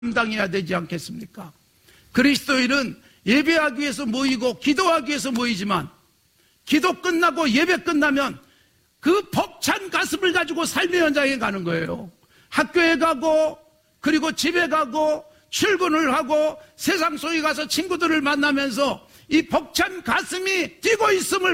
감당해야 되지 않겠습니까? 그리스도인은 예배하기 위해서 모이고 기도하기 위해서 모이지만 기도 끝나고 예배 끝나면 그 벅찬 가슴을 가지고 삶의 현장에 가는 거예요. 학교에 가고 그리고 집에 가고 출근을 하고 세상 속에 가서 친구들을 만나면서 이 벅찬 가슴이 뛰고 있음을